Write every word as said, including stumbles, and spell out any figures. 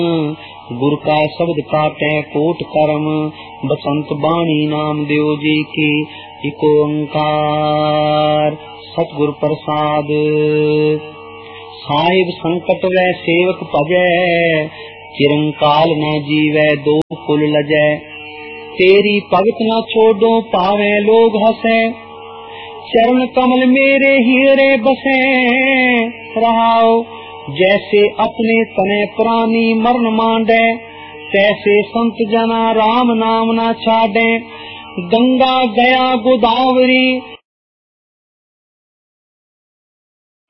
गुर का शब्द काटे कोट कर्म, बसंत बाणी नाम देव जी की। इको ओंकार सतगुर प्रसाद। साहिब संकट व सेवक भजै, चिरंकाल न जीवै दो कुल लजै। तेरी भगत न छोड़ो पावे लोग हंसै, चरण कमल मेरे हीरे बसे। रहाओ जैसे अपने तने प्राणी मरण मांडे, तैसे संत जना राम नाम ना छाडे। गंगा गया गोदावरी